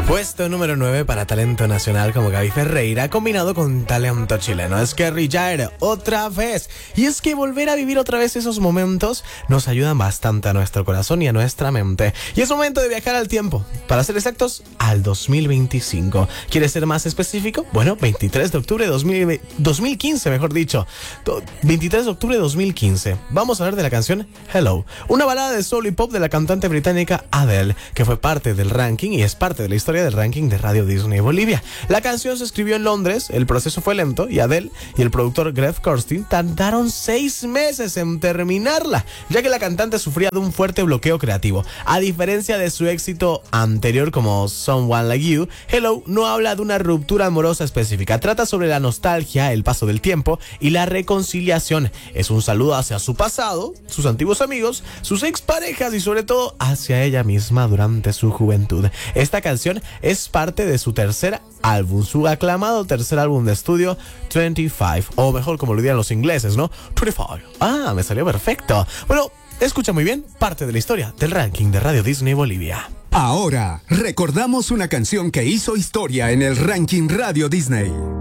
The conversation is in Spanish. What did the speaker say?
Puesto número 9 para talento nacional como Gaby Ferreira, combinado con talento chileno. Es Kerry Jair otra vez. Y es que volver a vivir otra vez esos momentos nos ayudan bastante a nuestro corazón y a nuestra mente. Y es momento de viajar al tiempo. Para ser exactos, al 2025. ¿Quieres ser más específico? Bueno, 23 de octubre de 2015, mejor dicho. 23 de octubre de 2015. Vamos a hablar de la canción Hello. Una balada de soul y pop de la cantante británica Adele, que fue parte del ranking y es parte de la historia del ranking de Radio Disney Bolivia. La canción se escribió en Londres, el proceso fue lento y Adele y el productor Greg Kurstin tardaron 6 meses en terminarla, ya que la cantante sufría de un fuerte bloqueo creativo. A diferencia de su éxito anterior como Someone Like You, Hello no habla de una ruptura amorosa específica, trata sobre la nostalgia, el paso del tiempo y la reconciliación. Es un saludo hacia su pasado, sus antiguos amigos, sus exparejas y sobre todo hacia ella misma durante su juventud. Esta canción es parte de su tercer álbum, su aclamado tercer álbum de estudio 25, o mejor como lo dirían los ingleses, ¿no? 25. Ah, me salió perfecto. Bueno, escucha muy bien, parte de la historia del ranking de Radio Disney Bolivia. Ahora, recordamos una canción que hizo historia en el ranking Radio Disney.